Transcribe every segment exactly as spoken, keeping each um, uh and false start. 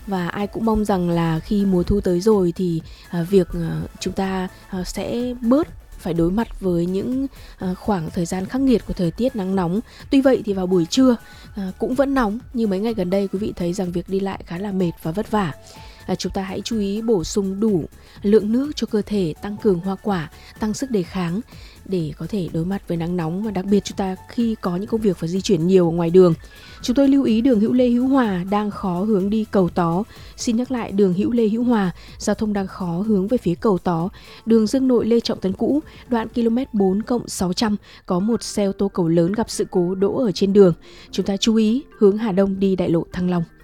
Và ai cũng mong rằng là khi mùa thu tới rồi thì à, việc à, chúng ta à, sẽ bớt phải đối mặt với những à, khoảng thời gian khắc nghiệt của thời tiết nắng nóng. Tuy vậy thì vào buổi trưa à, cũng vẫn nóng, như mấy ngày gần đây quý vị thấy rằng việc đi lại khá là mệt và vất vả. À, chúng ta hãy chú ý bổ sung đủ lượng nước cho cơ thể, tăng cường hoa quả, tăng sức đề kháng để có thể đối mặt với nắng nóng, và đặc biệt chúng ta khi có những công việc phải di chuyển nhiều ở ngoài đường. Chúng tôi lưu ý đường Hữu Lê Hữu Hòa đang khó hướng đi Cầu Tó. Xin nhắc lại, đường Hữu Lê Hữu Hòa, giao thông đang khó hướng về phía Cầu Tó. Đường Dương Nội Lê Trọng Tấn cũ, đoạn km bốn cộng sáu trăm, có một xe ô tô cầu lớn gặp sự cố đỗ ở trên đường. Chúng ta chú ý hướng Hà Đông đi đại lộ Thăng Long.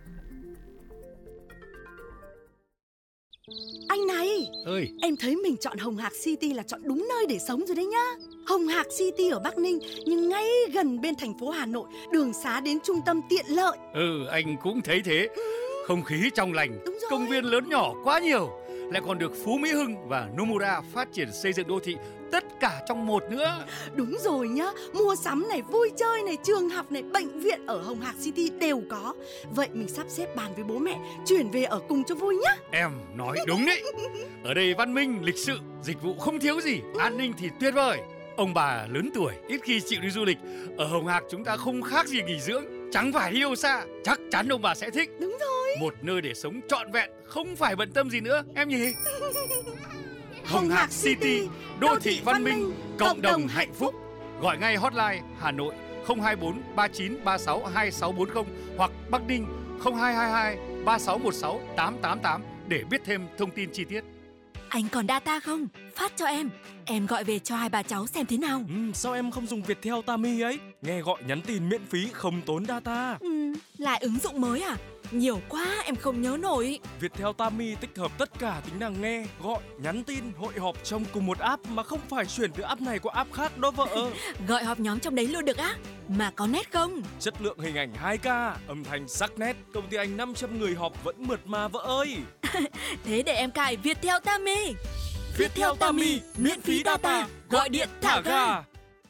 Anh này, ơi, em thấy mình chọn Hồng Hạc City là chọn đúng nơi để sống rồi đấy nhá. Hồng Hạc City ở Bắc Ninh nhưng ngay gần bên thành phố Hà Nội, đường xá đến trung tâm tiện lợi. Ừ, anh cũng thấy thế. Không khí trong lành, Đúng rồi. công viên lớn nhỏ quá nhiều, lại còn được Phú Mỹ Hưng và Nomura phát triển xây dựng đô thị, tất cả trong một nữa. Đúng rồi nhá, mua sắm này, vui chơi này, trường học này, bệnh viện ở Hồng Hạc City đều có. Vậy mình sắp xếp bàn với bố mẹ chuyển về ở cùng cho vui nhá. Em nói đúng đấy. Ở đây văn minh, lịch sự, dịch vụ không thiếu gì, an ninh thì tuyệt vời. Ông bà lớn tuổi ít khi chịu đi du lịch, ở Hồng Hạc chúng ta không khác gì nghỉ dưỡng, chẳng phải đi đâu xa. Chắc chắn ông bà sẽ thích. Đúng rồi. Một nơi để sống trọn vẹn, không phải bận tâm gì nữa, em nhỉ? Hồng Hạc City, đô thị văn minh, cộng đồng hạnh phúc. Gọi ngay hotline Hà Nội không hai bốn ba chín ba sáu hai sáu bốn không hoặc Bắc Ninh không hai hai hai ba sáu một sáu tám tám tám để biết thêm thông tin chi tiết. Anh còn data không? Phát cho em. Em gọi về cho hai bà cháu xem thế nào. Ừ, sao em không dùng Viettel Tami ấy? Nghe gọi nhắn tin miễn phí không tốn data. Ừ, lại ứng dụng mới à? Nhiều quá em không nhớ nổi. Viettel Tami tích hợp tất cả tính năng nghe, gọi, nhắn tin, hội họp trong cùng một app mà không phải chuyển từ app này qua app khác đó vợ. Gọi họp nhóm trong đấy luôn được á? Mà có nét không? Chất lượng hình ảnh hai K, âm thanh sắc nét, công ty anh năm trăm người họp vẫn mượt mà vợ ơi. Thế để em cài Viettel Tami. Viettel Tami, miễn phí data, gọi điện thả ga.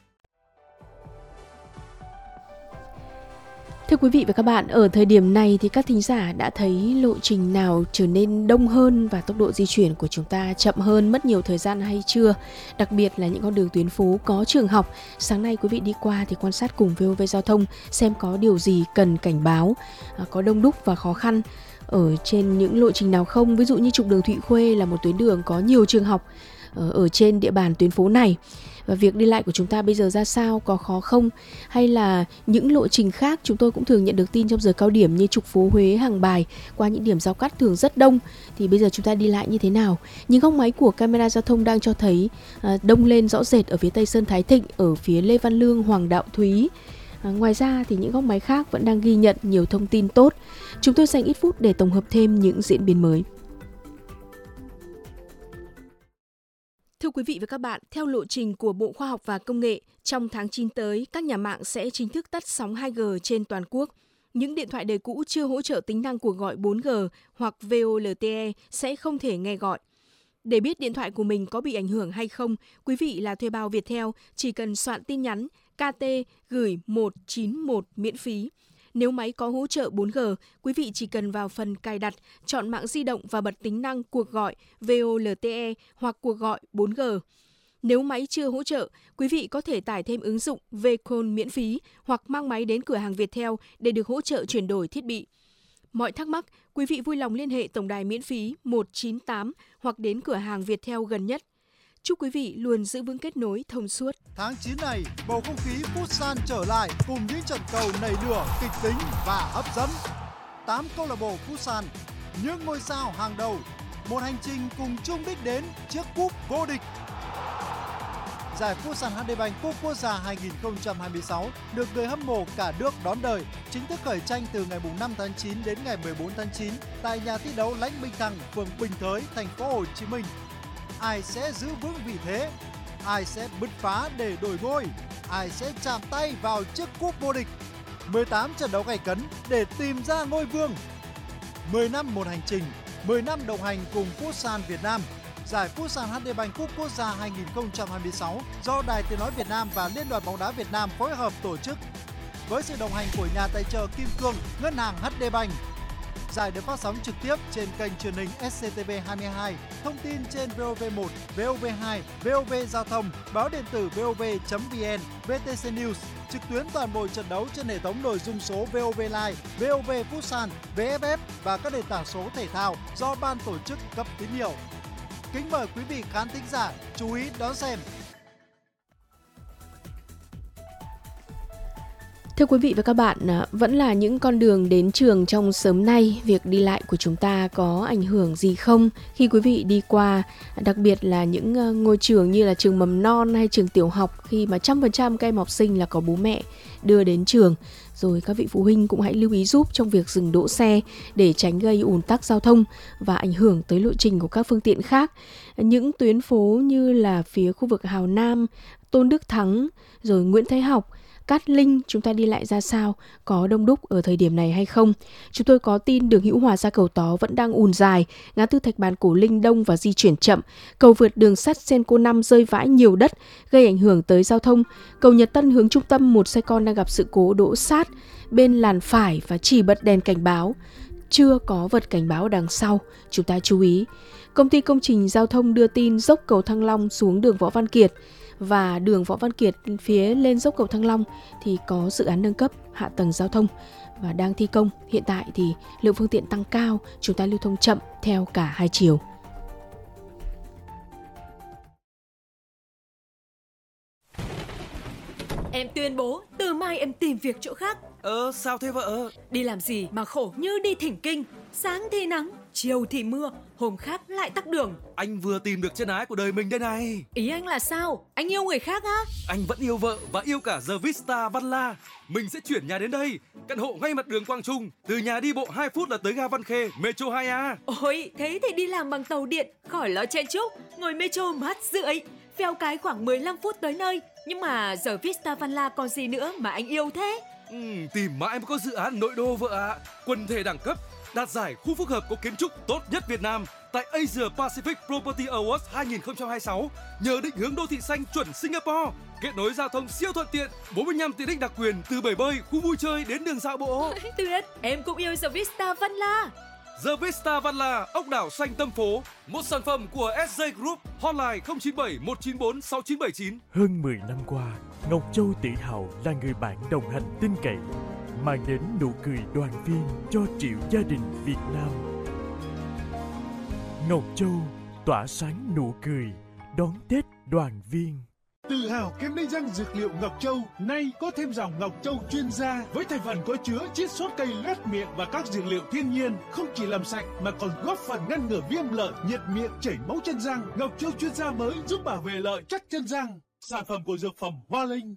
Thưa quý vị và các bạn, ở thời điểm này thì các thính giả đã thấy lộ trình nào trở nên đông hơn và tốc độ di chuyển của chúng ta chậm hơn, mất nhiều thời gian hay chưa? Đặc biệt là những con đường tuyến phố có trường học. Sáng nay quý vị đi qua thì quan sát cùng vê o vê Giao thông xem có điều gì cần cảnh báo, có đông đúc và khó khăn ở trên những lộ trình nào không. Ví dụ như trục đường Thụy Khuê là một tuyến đường có nhiều trường học ở trên địa bàn tuyến phố này. Và việc đi lại của chúng ta bây giờ ra sao, có khó không? Hay là những lộ trình khác chúng tôi cũng thường nhận được tin trong giờ cao điểm như trục phố Huế, Hàng Bài qua những điểm giao cắt thường rất đông, thì bây giờ chúng ta đi lại như thế nào? Những góc máy của camera giao thông đang cho thấy à, đông lên rõ rệt ở phía Tây Sơn Thái Thịnh, ở phía Lê Văn Lương, Hoàng Đạo Thúy. À, ngoài ra thì những góc máy khác vẫn đang ghi nhận nhiều thông tin tốt. Chúng tôi dành ít phút để tổng hợp thêm những diễn biến mới. Thưa quý vị và các bạn, theo lộ trình của Bộ Khoa học và Công nghệ, trong tháng chín tới, các nhà mạng sẽ chính thức tắt sóng hai G trên toàn quốc. Những điện thoại đời cũ chưa hỗ trợ tính năng cuộc gọi bốn G hoặc vê o lờ tê e sẽ không thể nghe gọi. Để biết điện thoại của mình có bị ảnh hưởng hay không, quý vị là thuê bao Viettel chỉ cần soạn tin nhắn ca tê gửi một chín một miễn phí. Nếu máy có hỗ trợ bốn G, quý vị chỉ cần vào phần cài đặt, chọn mạng di động và bật tính năng cuộc gọi vê o lờ tê e hoặc cuộc gọi bốn G. Nếu máy chưa hỗ trợ, quý vị có thể tải thêm ứng dụng Vcall miễn phí hoặc mang máy đến cửa hàng Viettel để được hỗ trợ chuyển đổi thiết bị. Mọi thắc mắc, quý vị vui lòng liên hệ tổng đài miễn phí một chín tám hoặc đến cửa hàng Viettel gần nhất. Chúc quý vị luôn giữ vững kết nối thông suốt. Tháng chín này, bầu không khí Futsal trở lại cùng những trận cầu nảy lửa, kịch tính và hấp dẫn. tám câu lạc bộ Futsal, những ngôi sao hàng đầu, một hành trình cùng chung đích đến chiếc cúp vô địch. Giải Futsal hát đê Bank Cúp Quốc gia hai không hai sáu được người hâm mộ cả nước đón đời, chính thức khởi tranh từ ngày năm tháng chín đến ngày mười bốn tháng chín tại nhà thi đấu Lãnh Minh Thăng, phường Bình Thới, thành phố Hồ Chí Minh. Ai sẽ giữ vững vị thế? Ai sẽ bứt phá để đổi ngôi? Ai sẽ chạm tay vào chiếc cúp vô địch? mười tám trận đấu gay cấn để tìm ra ngôi vương. mười năm một hành trình, mười năm đồng hành cùng Futsal Việt Nam. Giải Futsal hát đê Bank Cúp Quốc gia hai không hai sáu do Đài Tiếng nói Việt Nam và Liên đoàn bóng đá Việt Nam phối hợp tổ chức với sự đồng hành của nhà tài trợ Kim Cương, Ngân hàng hát đê Bank. Giải được phát sóng trực tiếp trên kênh truyền hình ét xê tê vê hai mươi hai, thông tin trên vê o vê một, vê o vê hai, vê o vê Giao thông, báo điện tử vê o vê chấm vê en, vê tê xê News, trực tuyến toàn bộ trận đấu trên hệ thống nội dung số vê o vê Live, vê o vê Futsal, vê ép ép và các nền tảng số thể thao do ban tổ chức cấp tín hiệu. Kính mời quý vị khán thính giả chú ý đón xem. Thưa quý vị và các bạn, vẫn là những con đường đến trường trong sớm nay, việc đi lại của chúng ta có ảnh hưởng gì không khi quý vị đi qua, đặc biệt là những ngôi trường như là trường mầm non hay trường tiểu học khi mà trăm phần trăm các em học sinh là có bố mẹ đưa đến trường. Rồi các vị phụ huynh cũng hãy lưu ý giúp trong việc dừng đỗ xe để tránh gây ùn tắc giao thông và ảnh hưởng tới lộ trình của các phương tiện khác. Những tuyến phố như là phía khu vực Hào Nam, Tôn Đức Thắng, rồi Nguyễn Thái Học, Cát Linh, chúng ta đi lại ra sao, có đông đúc ở thời điểm này hay không? Chúng tôi có tin đường Hữu Hòa ra Cầu Tó vẫn đang ùn dài, ngã tư Thạch Bàn Cổ Linh đông và di chuyển chậm, cầu vượt đường sắt Senco năm rơi vãi nhiều đất, gây ảnh hưởng tới giao thông. Cầu Nhật Tân hướng trung tâm, một xe con đang gặp sự cố đỗ sát bên làn phải và chỉ bật đèn cảnh báo, chưa có vật cảnh báo đằng sau, chúng ta chú ý. Công ty công trình giao thông đưa tin dốc cầu Thăng Long xuống đường Võ Văn Kiệt và đường Võ Văn Kiệt phía lên dốc cầu Thăng Long thì có dự án nâng cấp hạ tầng giao thông và đang thi công. Hiện tại thì lượng phương tiện tăng cao, chúng ta lưu thông chậm theo cả hai chiều. Em tuyên bố từ mai em tìm việc chỗ khác. Ờ, sao thế vợ? Đi làm gì mà khổ như đi thỉnh kinh. Sáng thì nắng, chiều thì mưa, hôm khác lại tắc đường. Anh vừa tìm được chân ái của đời mình đây này. Ý anh là sao? Anh yêu người khác á? Anh vẫn yêu vợ và yêu cả The Vista Văn La. Mình sẽ chuyển nhà đến đây, căn hộ ngay mặt đường Quang Trung. Từ nhà đi bộ hai phút là tới ga Văn Khê, Metro hai A. Ôi, thế thì đi làm bằng tàu điện, khỏi lo chen chúc, ngồi Metro mát rượi. Phèo cái khoảng mười lăm phút tới nơi. Nhưng mà giờ Vista Văn La còn gì nữa mà anh yêu thế? Ừ, tìm mãi mới có dự án nội đô vợ ạ. À. Quần thể đẳng cấp, đạt giải khu phức hợp có kiến trúc tốt nhất Việt Nam tại Asia Pacific Property Awards hai không hai sáu. Nhờ định hướng đô thị xanh chuẩn Singapore, kết nối giao thông siêu thuận tiện, bốn mươi lăm tiện ích đặc quyền từ bể bơi, khu vui chơi đến đường dạo bộ. Tuyệt, em cũng yêu The Vista Văn La. The Vista Văn La, ốc đảo xanh tâm phố, một sản phẩm của ét giê Group, hotline không chín bảy một chín bốn sáu chín bảy chín. Hơn mười năm qua, Ngọc Châu tự hào là người bạn đồng hành tin cậy, mang đến nụ cười đoàn viên cho triệu gia đình Việt Nam. Ngọc Châu tỏa sáng nụ cười đón Tết đoàn viên. Tự hào kem đánh răng dược liệu Ngọc Châu, nay có thêm dòng Ngọc Châu chuyên gia với thành phần có chứa chiết xuất cây loét miệng và các dược liệu thiên nhiên, không chỉ làm sạch mà còn góp phần ngăn ngừa viêm lợi, nhiệt miệng, chảy máu chân răng. Ngọc Châu chuyên gia mới giúp bảo vệ lợi chắc chân răng. Sản phẩm của dược phẩm Hoa Linh.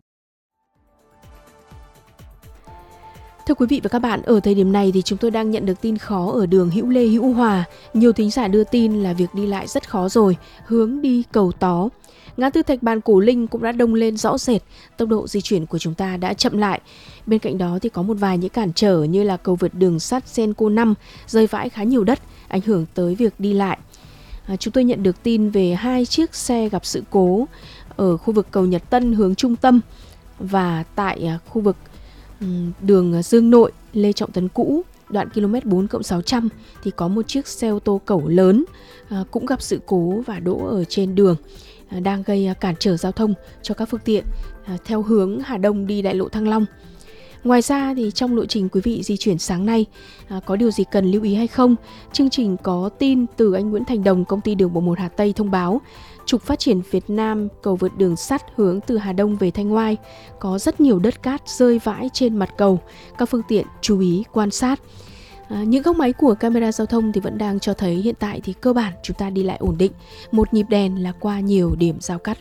Thưa quý vị và các bạn, ở thời điểm này thì chúng tôi đang nhận được tin khó ở đường Hữu Lê Hữu Hòa. Nhiều thính giả đưa tin là việc đi lại rất khó rồi, hướng đi Cầu Tó. Ngã tư Thạch Bàn Cổ Linh cũng đã đông lên rõ rệt, tốc độ di chuyển của chúng ta đã chậm lại. Bên cạnh đó thì có một vài những cản trở như là cầu vượt đường sắt Senco năm rơi vãi khá nhiều đất, ảnh hưởng tới việc đi lại. À, chúng tôi nhận được tin về hai chiếc xe gặp sự cố ở khu vực cầu Nhật Tân hướng trung tâm và tại à, khu vực um, đường Dương Nội, Lê Trọng Tấn cũ, đoạn ki lô mét bốn cộng sáu trăm thì có một chiếc xe ô tô cẩu lớn à, cũng gặp sự cố và đỗ ở trên đường, à, đang gây à, cản trở giao thông cho các phương tiện à, theo hướng Hà Đông đi đại lộ Thăng Long. Ngoài ra thì trong lộ trình quý vị di chuyển sáng nay à, có điều gì cần lưu ý hay không? Chương trình có tin từ anh Nguyễn Thành Đồng, công ty đường bộ một Hà Tây thông báo trục phát triển Việt Nam cầu vượt đường sắt hướng từ Hà Đông về Thanh Oai có rất nhiều đất cát rơi vãi trên mặt cầu. Các phương tiện chú ý quan sát. À, những góc máy của camera giao thông thì vẫn đang cho thấy hiện tại thì cơ bản chúng ta đi lại ổn định. Một nhịp đèn là qua nhiều điểm giao cắt.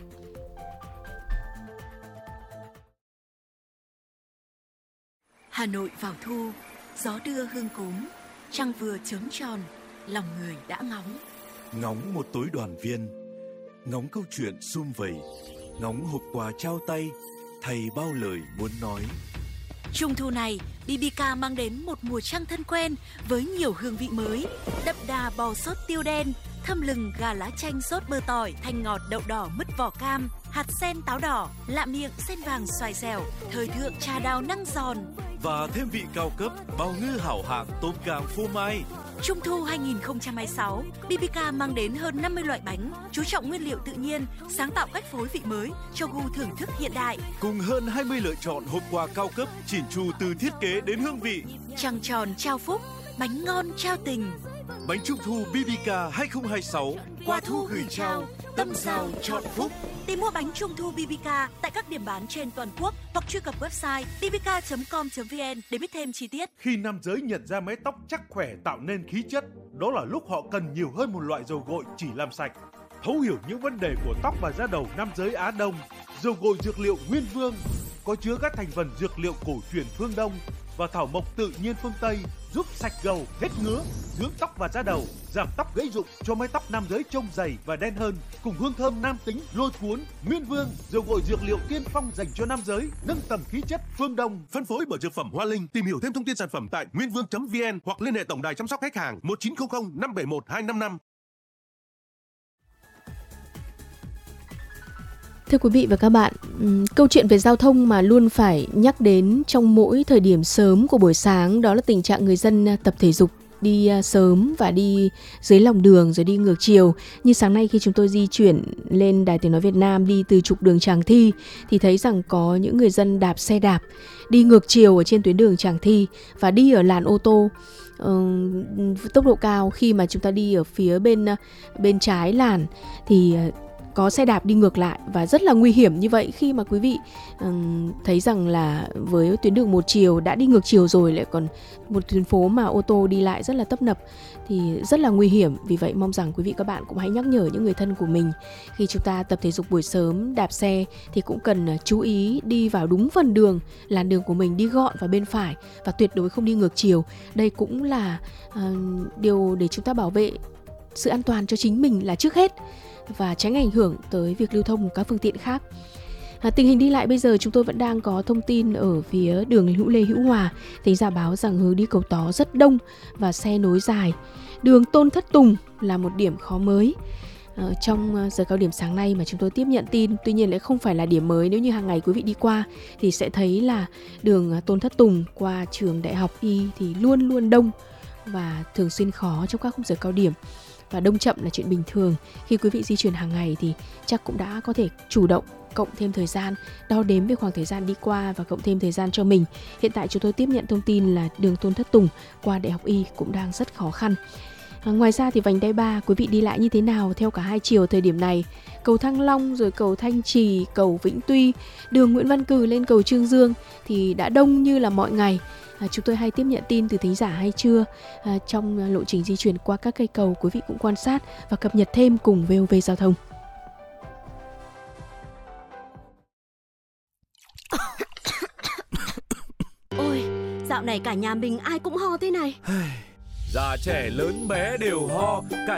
Hà Nội vào thu, gió đưa hương cốm, trăng vừa chớm tròn, lòng người đã ngóng. Ngóng một tối đoàn viên, ngóng câu chuyện sum vầy, ngóng hộp quà trao tay, thầy bao lời muốn nói. Trung thu này, bê bê ca mang đến một mùa trăng thân quen với nhiều hương vị mới, đậm đà bò sốt tiêu đen, thơm lừng gà lá chanh sốt bơ tỏi, thanh ngọt đậu đỏ mứt vỏ cam, hạt sen táo đỏ, lạ miệng sen vàng xoài xèo, thời thượng trà đào năng giòn. Và thêm vị cao cấp, bào ngư hảo hạng tôm càng phô mai. Trung thu hai không hai sáu, bê bê ca mang đến hơn năm mươi loại bánh, chú trọng nguyên liệu tự nhiên, sáng tạo cách phối vị mới cho gu thưởng thức hiện đại. Cùng hơn hai mươi lựa chọn hộp quà cao cấp chỉn chu từ thiết kế đến hương vị. Trăng tròn trao phúc, bánh ngon trao tình. Bánh Trung thu bê bê ca hai không hai sáu, Quà thu gửi trao, tâm giao chọn phúc. Tìm mua bánh Trung thu bê bê ca tại các điểm bán trên toàn quốc hoặc truy cập website b b k chấm com chấm v n để biết thêm chi tiết. Khi nam giới nhận ra mái tóc chắc khỏe tạo nên khí chất, đó là lúc họ cần nhiều hơn một loại dầu gội chỉ làm sạch. Thấu hiểu những vấn đề của tóc và da đầu nam giới Á Đông, dầu gội dược liệu Nguyên Vương có chứa các thành phần dược liệu cổ truyền phương Đông và thảo mộc tự nhiên phương Tây, giúp sạch gầu, hết ngứa, dưỡng tóc và da đầu, giảm tóc gãy rụng cho mái tóc nam giới trông dày và đen hơn, cùng hương thơm nam tính lôi cuốn. Nguyên Vương, dầu gội dược liệu tiên phong dành cho nam giới, nâng tầm khí chất phương Đông. Phân phối bởi dược phẩm Hoa Linh. Tìm hiểu thêm thông tin sản phẩm tại nguyên vương chấm v n hoặc liên hệ tổng đài chăm sóc khách hàng một chín không không năm bảy một hai năm năm. Thưa quý vị và các bạn, câu chuyện về giao thông mà luôn phải nhắc đến trong mỗi thời điểm sớm của buổi sáng đó là tình trạng người dân tập thể dục đi sớm và đi dưới lòng đường rồi đi ngược chiều. Như sáng nay khi chúng tôi di chuyển lên Đài Tiếng Nói Việt Nam đi từ trục đường Tràng Thi thì thấy rằng có những người dân đạp xe đạp đi ngược chiều ở trên tuyến đường Tràng Thi và đi ở làn ô tô uh, tốc độ cao. Khi mà chúng ta đi ở phía bên bên trái làn thì có xe đạp đi ngược lại và rất là nguy hiểm như vậy. Khi mà quý vị um, thấy rằng là với tuyến đường một chiều đã đi ngược chiều rồi lại còn một tuyến phố mà ô tô đi lại rất là tấp nập thì rất là nguy hiểm. Vì vậy mong rằng quý vị các bạn cũng hãy nhắc nhở những người thân của mình khi chúng ta tập thể dục buổi sớm, đạp xe thì cũng cần chú ý đi vào đúng phần đường, làn đường của mình, đi gọn vào bên phải và tuyệt đối không đi ngược chiều. Đây cũng là uh, điều để chúng ta bảo vệ sự an toàn cho chính mình là trước hết và tránh ảnh hưởng tới việc lưu thông của các phương tiện khác. À, tình hình đi lại bây giờ chúng tôi vẫn đang có thông tin ở phía đường Hữu Lê Hữu Hòa, thính giả báo rằng hướng đi Cầu Tó rất đông và xe nối dài. Đường Tôn Thất Tùng là một điểm khó mới à, trong giờ cao điểm sáng nay mà chúng tôi tiếp nhận tin. Tuy nhiên lại không phải là điểm mới, nếu như hàng ngày quý vị đi qua thì sẽ thấy là đường Tôn Thất Tùng qua trường Đại học Y thì luôn luôn đông và thường xuyên khó trong các khung giờ cao điểm. Và đông chậm là chuyện bình thường. Khi quý vị di chuyển hàng ngày thì chắc cũng đã có thể chủ động cộng thêm thời gian, đo đếm về khoảng thời gian đi qua và cộng thêm thời gian cho mình. Hiện tại chúng tôi tiếp nhận thông tin là đường Tôn Thất Tùng qua Đại học Y cũng đang rất khó khăn. À, ngoài ra thì vành đai ba quý vị đi lại như thế nào theo cả hai chiều thời điểm này? Cầu Thăng Long rồi cầu Thanh Trì, cầu Vĩnh Tuy, đường Nguyễn Văn Cừ lên cầu Trương Dương thì đã đông như là mọi ngày. À, chúng tôi hay tiếp nhận tin từ thính giả hay chưa à, trong lộ trình di chuyển qua các cây cầu. Quý vị cũng quan sát và cập nhật thêm cùng vê o vê Giao thông. Ôi, dạo này cả nhà mình ai cũng ho thế này. Già trẻ lớn bé đều ho, cả